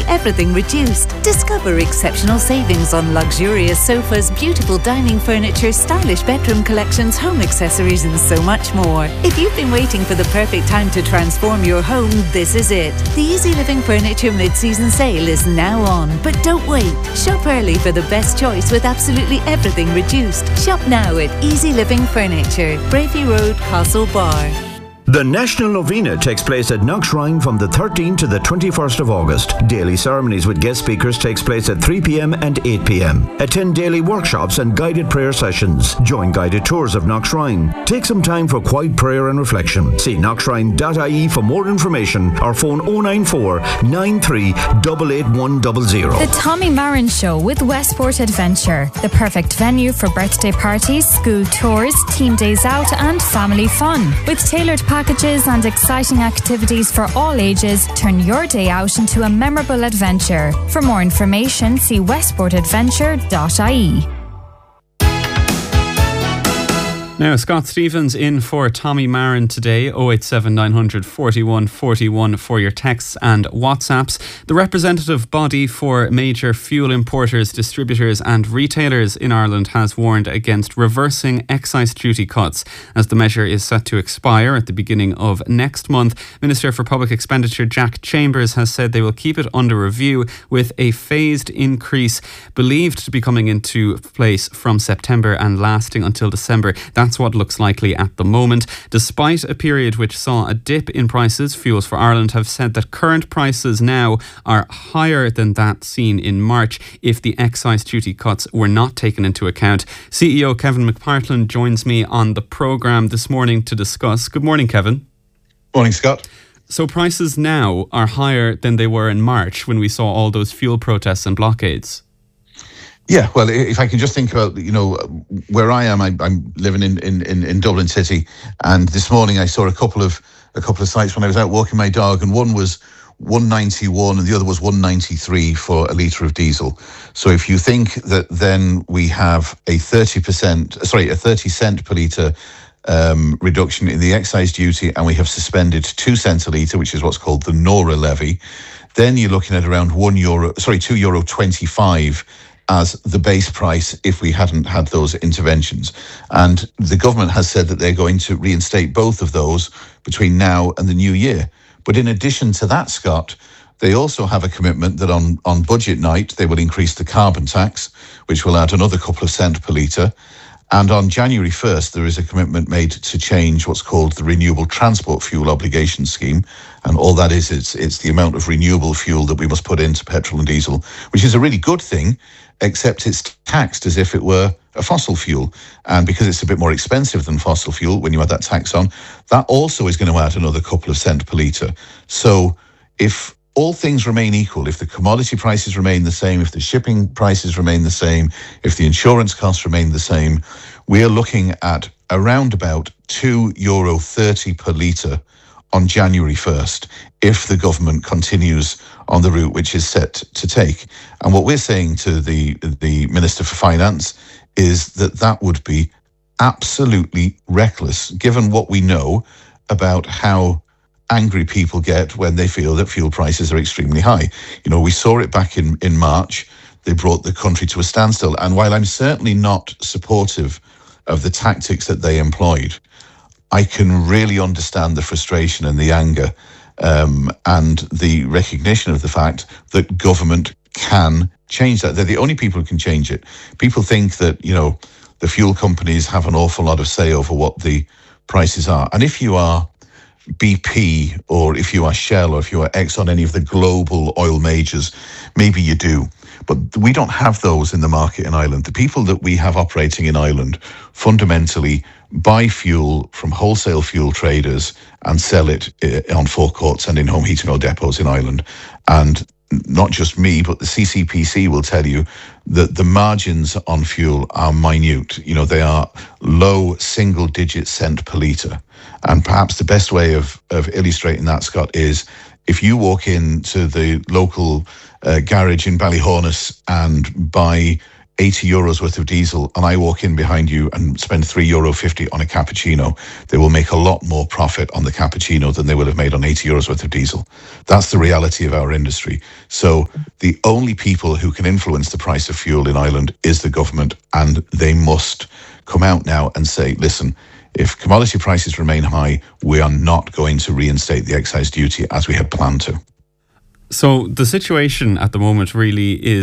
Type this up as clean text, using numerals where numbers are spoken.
everything reduced. Discover exceptional savings on luxurious sofas, beautiful dining furniture, stylish bedroom collections, home accessories and so much more. If you've been waiting for the perfect time to transform your home, this is it. The Easy Living Furniture mid-season sale is now on. But don't wait. Shop early for the best choice with absolutely everything reduced. Shop now at Easy Living Furniture, Bravey Road, Castlebar. The National Novena takes place at Knockshrine from the 13th to the 21st of August. Daily ceremonies with guest speakers takes place at 3 p.m. and 8 p.m. Attend daily workshops and guided prayer sessions. Join guided tours of Knockshrine. Take some time for quiet prayer and reflection. See knockshrine.ie for more information or phone 094 93 88100. The Tommy Marin Show with Westport Adventure. The perfect venue for birthday parties, school tours, team days out and family fun. With tailored packages and exciting activities for all ages, turn your day out into a memorable adventure. For more information, see westportadventure.ie. Now, Scott Stevens in for Tommy Marin today, 087 900 41 41 for your texts and WhatsApps. The representative body for major fuel importers, distributors and retailers in Ireland has warned against reversing excise duty cuts as the measure is set to expire at the beginning of next month. Minister for Public Expenditure Jack Chambers has said they will keep it under review with a phased increase believed to be coming into place from September and lasting until December. That's what looks likely at the moment. Despite a period which saw a dip in prices, Fuels for Ireland have said that current prices now are higher than that seen in March if the excise duty cuts were not taken into account. CEO Kevin McPartland joins me on the programme this morning to discuss. Good morning, Kevin. Morning, Scott. So prices now are higher than they were in March when we saw all those fuel protests and blockades. Yeah, well, if I can just think about, where I am, I'm living in Dublin City, and this morning I saw a couple of sites when I was out walking my dog, and one was 191 and the other was 193 for a litre of diesel. So if you think that then we have a 30 cent per litre reduction in the excise duty, and we have suspended 2 cents a litre, which is what's called the Nora levy, then you're looking at around €2.25 as the base price if we hadn't had those interventions. And the government has said that they're going to reinstate both of those between now and the new year. But in addition to that, Scott, they also have a commitment that on budget night, they will increase the carbon tax, which will add another couple of cents per litre. And on January 1st, there is a commitment made to change what's called the Renewable Transport Fuel Obligation Scheme. And all that is, it's the amount of renewable fuel that we must put into petrol and diesel, which is a really good thing, except it's taxed as if it were a fossil fuel. And because it's a bit more expensive than fossil fuel when you add that tax on, that also is going to add another couple of cents per litre. So if all things remain equal, if the commodity prices remain the same, if the shipping prices remain the same, if the insurance costs remain the same, we are looking at around about €2.30 per litre on January 1st if the government continues on the route which is set to take. And what we're saying to the Minister for Finance is that would be absolutely reckless, given what we know about how angry people get when they feel that fuel prices are extremely high. We saw it back in March. They brought the country to a standstill. And while I'm certainly not supportive of the tactics that they employed, I can really understand the frustration and the anger and the recognition of the fact that government can change that. They're the only people who can change it. People think that, the fuel companies have an awful lot of say over what the prices are. And if you are BP, or if you are Shell, or if you are Exxon, any of the global oil majors, maybe you do. But we don't have those in the market in Ireland. The people that we have operating in Ireland fundamentally buy fuel from wholesale fuel traders and sell it on forecourts and in home heating oil depots in Ireland. And not just me, but the CCPC will tell you that the margins on fuel are minute. They are low single-digit cent per litre. And perhaps the best way of illustrating that, Scott, is if you walk into the local garage in Ballyhornis and buy €80 worth of diesel and I walk in behind you and spend €3.50 on a cappuccino, they will make a lot more profit on the cappuccino than they would have made on €80 worth of diesel. That's the reality of our industry. So the only people who can influence the price of fuel in Ireland is the government, and they must come out now and say, listen, if commodity prices remain high, we are not going to reinstate the excise duty as we had planned to. So the situation at the moment really is